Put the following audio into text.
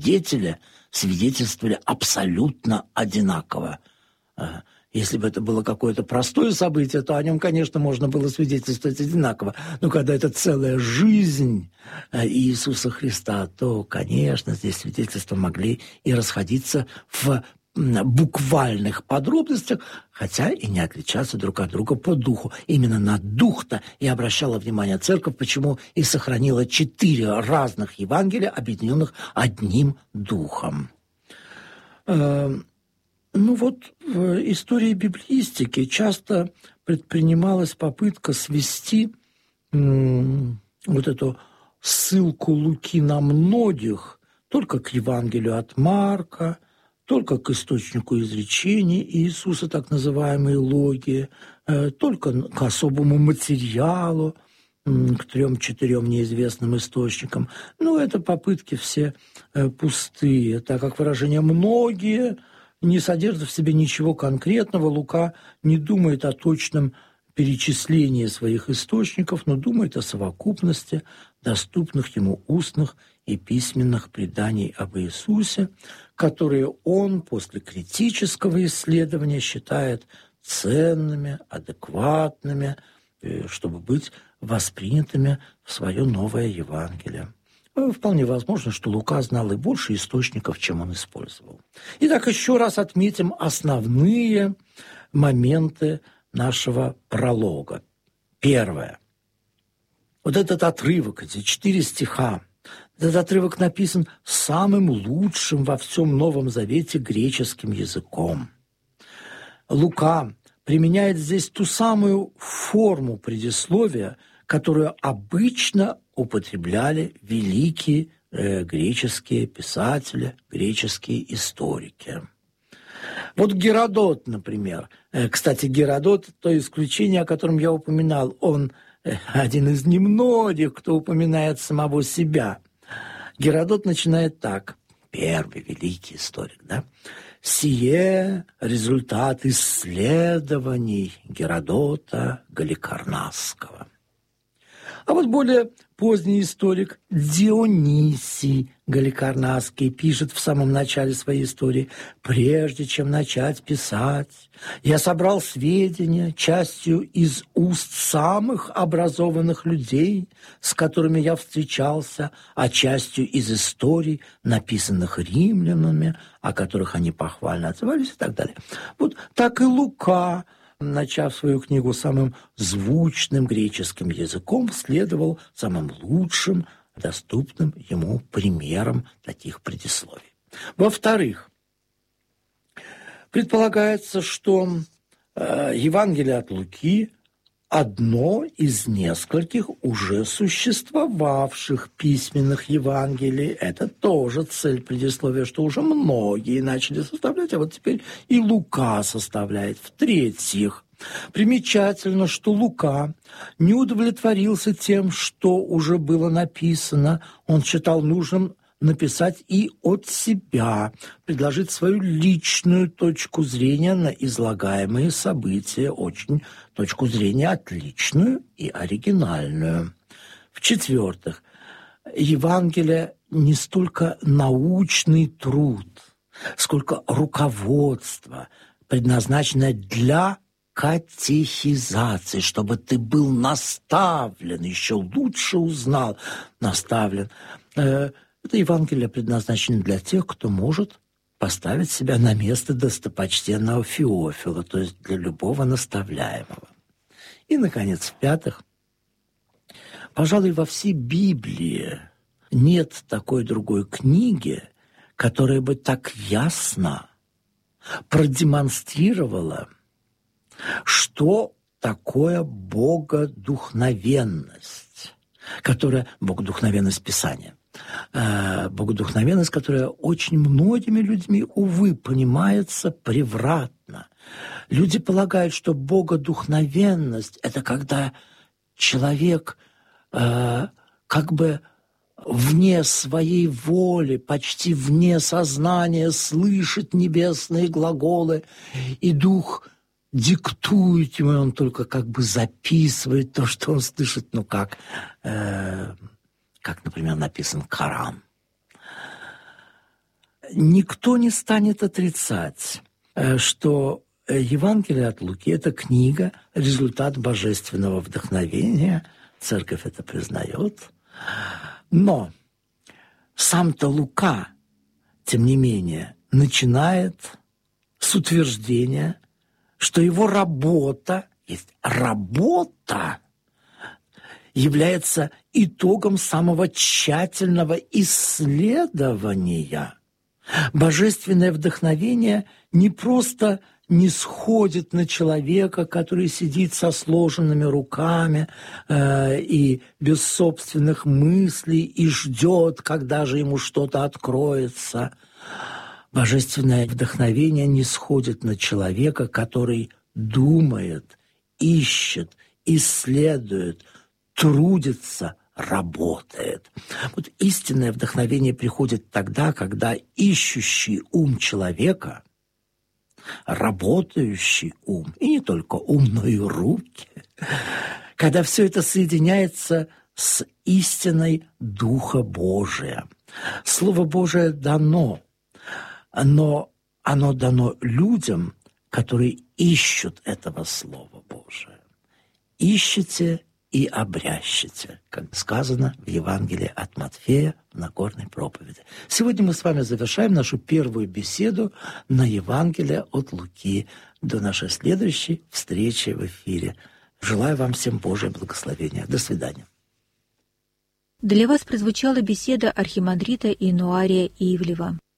свидетели свидетельствовали абсолютно одинаково. Если бы это было какое-то простое событие, то о нем, конечно, можно было свидетельствовать одинаково. Но когда это целая жизнь Иисуса Христа, то, конечно, здесь свидетельства могли и расходиться в буквальных подробностях, хотя и не отличаться друг от друга по духу. Именно на дух-то и обращала внимание церковь, почему и сохранила 4 разных Евангелия, объединенных одним духом. В истории библеистики часто предпринималась попытка свести вот эту ссылку Луки на многих только к Евангелию от Марка, только к источнику изречений Иисуса, так называемой логии, только к особому материалу, к 3-4 неизвестным источникам. Это попытки все пустые, так как выражение «многие» не содержит в себе ничего конкретного. Лука не думает о точном перечислении своих источников, но думает о совокупности доступных ему устных и письменных преданий об Иисусе, которые он после критического исследования считает ценными, адекватными, чтобы быть воспринятыми в свое новое Евангелие. Вполне возможно, что Лука знал и больше источников, чем он использовал. Итак, еще раз отметим основные моменты нашего пролога. Первое. Вот этот отрывок, эти 4 стиха, этот отрывок написан самым лучшим во всем Новом Завете греческим языком. Лука применяет здесь ту самую форму предисловия, которую обычно употребляли великие греческие писатели, греческие историки. Вот Геродот, например. Кстати, Геродот – то исключение, о котором я упоминал. Он один из немногих, кто упоминает самого себя. Геродот начинает так. Первый великий историк, да? «Сие результат исследований Геродота Галикарнасского». А вот более поздний историк Дионисий Галикарнасский пишет в самом начале своей истории: «Прежде чем начать писать, я собрал сведения, частью из уст самых образованных людей, с которыми я встречался, а частью из историй, написанных римлянами, о которых они похвально отзывались» и так далее. Вот так и Лука, начав свою книгу самым звучным греческим языком, следовал самым лучшим, доступным ему примерам таких предисловий. Во-вторых, предполагается, что Евангелие от Луки одно из нескольких уже существовавших письменных Евангелий. Это тоже цель предисловия, что уже многие начали составлять, а вот теперь и Лука составляет. В-третьих, примечательно, что Лука не удовлетворился тем, что уже было написано. Он считал нужным написать и от себя, предложить свою личную точку зрения на излагаемые события, очень точку зрения отличную и оригинальную. В-четвертых, Евангелие не столько научный труд, сколько руководство, предназначенное для катехизации, чтобы ты был наставлен, еще лучше узнал, наставлен. Это Евангелие предназначено для тех, кто может поставить себя на место достопочтенного Феофила, то есть для любого наставляемого. И, наконец, в-пятых, пожалуй, во всей Библии нет такой другой книги, которая бы так ясно продемонстрировала, что такое богодухновенность, богодухновенность Писания. Богодухновенность, которая очень многими людьми, увы, понимается превратно. Люди полагают, что богодухновенность – это когда человек как бы вне своей воли, почти вне сознания слышит небесные глаголы, и Дух диктует ему, и он только как бы записывает то, что он слышит, как, например, написан Коран. никто не станет отрицать, что Евангелие от Луки – это книга, результат божественного вдохновения. Церковь это признает. Но сам-то Лука, тем не менее, начинает с утверждения, что его работа, является итогом самого тщательного исследования. Божественное вдохновение не просто не сходит на человека, который сидит со сложенными руками и без собственных мыслей и ждет, когда же ему что-то откроется. Божественное вдохновение не сходит на человека, который думает, ищет, исследует, трудится, работает. Вот истинное вдохновение приходит тогда, когда ищущий ум человека, работающий ум, и не только ум, но и руки, когда все это соединяется с истиной Духа Божия. Слово Божие дано, но оно дано людям, которые ищут этого Слова Божия. Ищите и обрящите, как сказано в Евангелии от Матфея в Нагорной проповеди. Сегодня мы с вами завершаем нашу первую беседу на Евангелие от Луки. До нашей следующей встречи в эфире. Желаю вам всем Божьего благословения. До свидания. Для вас прозвучала беседа архимандрита Иануария Ивлева.